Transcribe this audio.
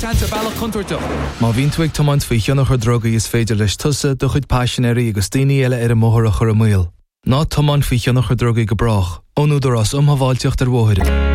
chance bailach contourto. Má bhín tú ag tomáint faoi cheannach ar drogaí is féidir leis tusa do chuid passionéirí agus daoine eile ar a móthar a chur a muil. Ná tomáint faoi cheannach ar drogaí go brach, ónúidir as umhaváilteocht ar bmhóireadh.